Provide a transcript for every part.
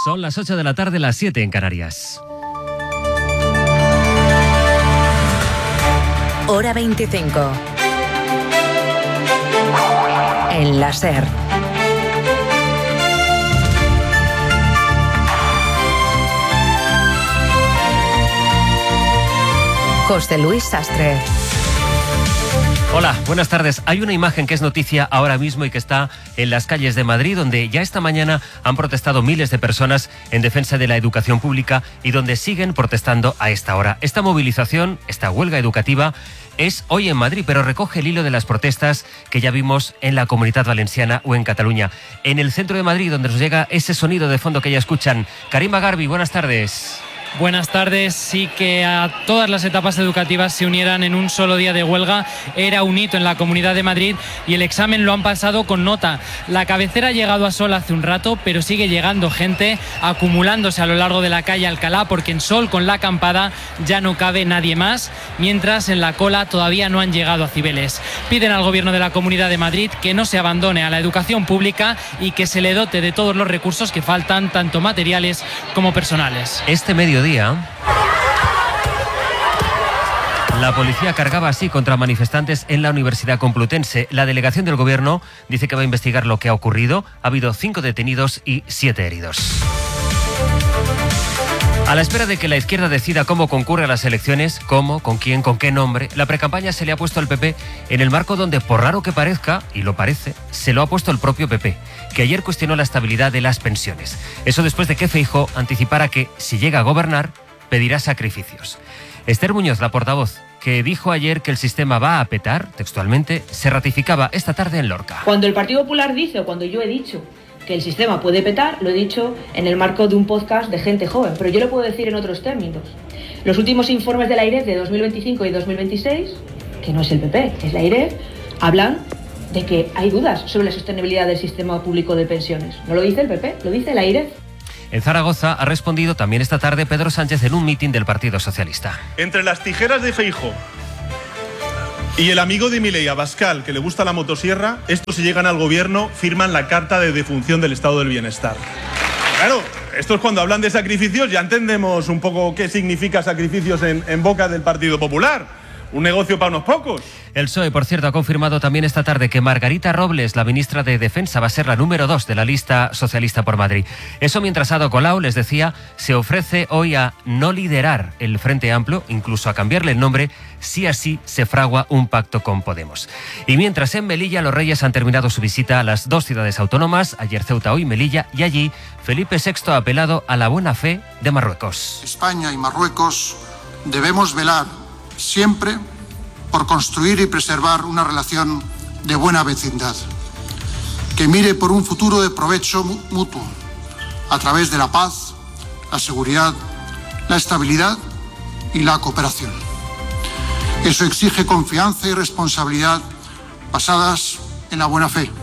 Son las 8 de la tarde, las 7 en Canarias. Hora 25. En la SER. José Luis Sastre. Hola, buenas tardes. Hay una imagen que es noticia ahora mismo y que está en las calles de Madrid, donde ya esta mañana han protestado miles de personas en defensa de la educación pública y donde siguen protestando a esta hora. Esta movilización, esta huelga educativa, es hoy en Madrid, pero recoge el hilo de las protestas que ya vimos en la Comunidad Valenciana o en Cataluña. En el centro de Madrid, donde nos llega ese sonido de fondo que ya escuchan. Karima Garbi, buenas tardes. Buenas tardes. Sí, que a todas las etapas educativas se unieran en un solo día de huelga era un hito en la Comunidad de Madrid y el examen lo han pasado con nota. La cabecera ha llegado a Sol hace un rato, pero sigue llegando gente, acumulándose a lo largo de la calle Alcalá, porque en Sol con la acampada ya no cabe nadie más, mientras en la cola todavía no han llegado a Cibeles. Piden al Gobierno de la Comunidad de Madrid que no se abandone a la educación pública y que se le dote de todos los recursos que faltan, tanto materiales como personales. Este mediodía la policía cargaba así contra manifestantes en la Universidad Complutense. La delegación del Gobierno dice que va a investigar lo que ha ocurrido. Ha habido 5 detenidos y 7 heridos. A la espera de que la izquierda decida cómo concurre a las elecciones, cómo, con quién, con qué nombre, la precampaña se le ha puesto al PP en el marco donde, por raro que parezca, y lo parece, se lo ha puesto el propio PP, que ayer cuestionó la estabilidad de las pensiones. Eso después de que Feijóo anticipara que, si llega a gobernar, pedirá sacrificios. Esther Muñoz, la portavoz, que dijo ayer que el sistema va a petar, textualmente, se ratificaba esta tarde en Lorca. Cuando el Partido Popular dice, o cuando yo he dicho que el sistema puede petar, lo he dicho en el marco de un podcast de gente joven, pero yo lo puedo decir en otros términos. Los últimos informes de la AIREF de 2025 y 2026, que no es el PP, es la AIREF, hablan de que hay dudas sobre la sostenibilidad del sistema público de pensiones. No lo dice el PP, lo dice la AIREF. En Zaragoza ha respondido también esta tarde Pedro Sánchez en un mitin del Partido Socialista. Entre las tijeras de Feijóo y el amigo de Milei, Abascal, que le gusta la motosierra, estos, si llegan al gobierno, firman la carta de defunción del estado del bienestar. Claro, estos, cuando hablan de sacrificios, ya entendemos un poco qué significa sacrificios en boca del Partido Popular. Un negocio para unos pocos. El PSOE, por cierto, ha confirmado también esta tarde que Margarita Robles, la ministra de Defensa, va a ser la número 2 de la lista socialista por Madrid. Eso mientras Ada Colau, les decía, se ofrece hoy a no liderar el Frente Amplio, incluso a cambiarle el nombre, si así se fragua un pacto con Podemos. Y mientras en Melilla los Reyes han terminado su visita a las 2 ciudades autónomas, ayer Ceuta, hoy Melilla, y allí Felipe VI ha apelado a la buena fe de Marruecos. España y Marruecos debemos velar siempre por construir y preservar una relación de buena vecindad, que mire por un futuro de provecho mutuo, a través de la paz, la seguridad, la estabilidad y la cooperación. Eso exige confianza y responsabilidad basadas en la buena fe.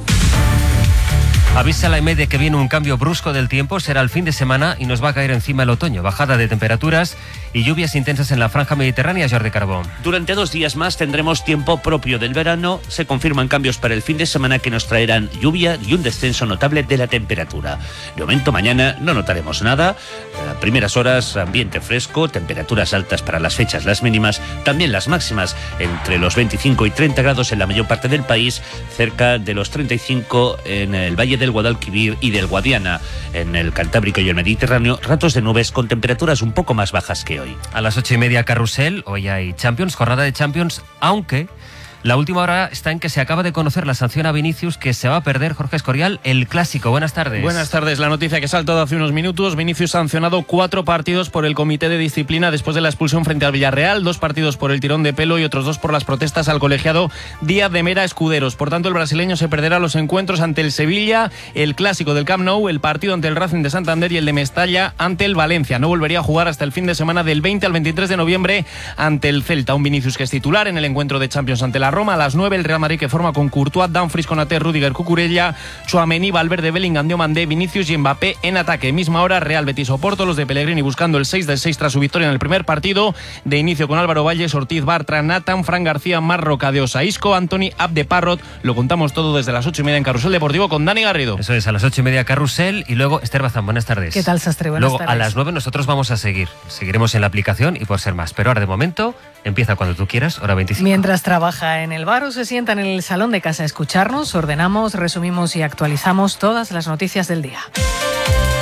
Avisa la EMET de que viene un cambio brusco del tiempo, será el fin de semana y nos va a caer encima el otoño. Bajada de temperaturas y lluvias intensas en la franja mediterránea, Jordi Carbó. Durante 2 días más tendremos tiempo propio del verano. Se confirman cambios para el fin de semana que nos traerán lluvia y un descenso notable de la temperatura. De momento, mañana no notaremos nada. A primeras horas, ambiente fresco, temperaturas altas para las fechas, las mínimas, también las máximas, entre los 25 y 30 grados en la mayor parte del país, cerca de los 35 en el Valle del Guadalquivir y del Guadiana. En el Cantábrico y el Mediterráneo, ratos de nubes con temperaturas un poco más bajas que hoy. A las 8:30 Carrusel, hoy hay Champions, jornada de Champions, aunque la última hora está en que se acaba de conocer la sanción a Vinicius, que se va a perder, Jorge Escorial, el Clásico. Buenas tardes. Buenas tardes. La noticia que saltó hace unos minutos: Vinicius sancionado 4 partidos por el Comité de Disciplina después de la expulsión frente al Villarreal, 2 partidos por el tirón de pelo y otros 2 por las protestas al colegiado Díaz de Mera Escuderos. Por tanto, el brasileño se perderá los encuentros ante el Sevilla, el Clásico del Camp Nou, el partido ante el Racing de Santander y el de Mestalla ante el Valencia. No volvería a jugar hasta el fin de semana del 20 al 23 de noviembre ante el Celta. Un Vinicius que es titular en el encuentro de Champions ante la Roma. A las 9 el Real Madrid, que forma con Courtois, Dumfries, Konaté, Rüdiger, Cucurella, Tchouaméni, Valverde, Bellingham, Diomandé, Vinicius y Mbappé en ataque. Misma hora, Real Betis Oporto, los de Pellegrini buscando el 6-6 tras su victoria en el primer partido. De inicio con Álvaro Valles, Ortiz, Bartra, Nathan, Fran García, Marroca, de Osa, Isco, Anthony, Abde Parrot. Lo contamos todo desde las 8:30 en Carrusel Deportivo con Dani Garrido. Eso es, a las 8:30 Carrusel y luego Esther Bazán, buenas tardes. ¿Qué tal, Sastre? Buenas tardes. Luego a las 9 nosotros vamos a seguir. Seguiremos en la aplicación y por ser más. Pero ahora de momento empieza cuando tú quieras, hora 25. Mientras trabaja en el bar o se sienta en el salón de casa a escucharnos, ordenamos, resumimos y actualizamos todas las noticias del día.